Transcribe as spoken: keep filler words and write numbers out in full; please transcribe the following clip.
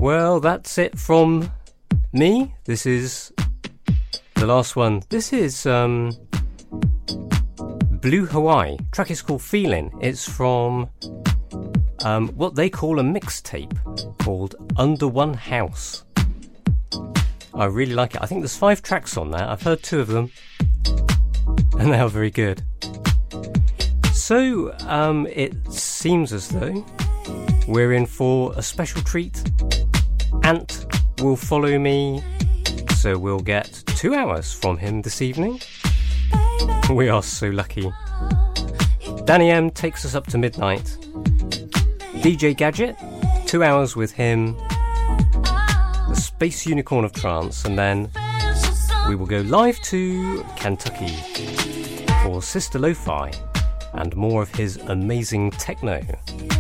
Well, that's it from me. This is the last one. This is um, Blue Hawaii. Track is called Feelin'. It's from um, what they call a mixtape called Under One House. I really like it. I think there's five tracks on there. I've heard two of them, and they are very good. So, um, it seems as though we're in for a special treat. Ant will follow me, so we'll get two hours from him this evening. We are so lucky. Danny M takes us up to midnight. D J Gadget, two hours with him. The Space Unicorn of Trance, and then we will go live to Kentucky for Sister Lo-Fi and more of his amazing techno.